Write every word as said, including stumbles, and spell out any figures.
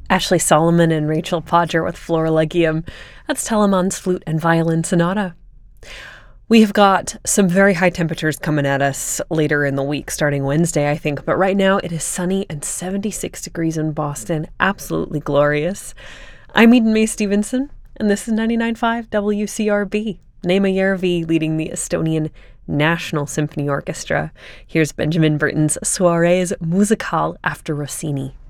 Ashley Solomon and Rachel Podger with Florilegium. That's Telemann's Flute and Violin Sonata. We have got some very high temperatures coming at us later in the week, starting Wednesday, I think. But right now it is sunny and seventy-six degrees in Boston. Absolutely glorious. I'm Eden Mae Stevenson, and this is ninety-nine point five W C R B. Neema Järvi leading the Estonian National Symphony Orchestra. Here's Benjamin Britten's Soirées Musicales after Rossini.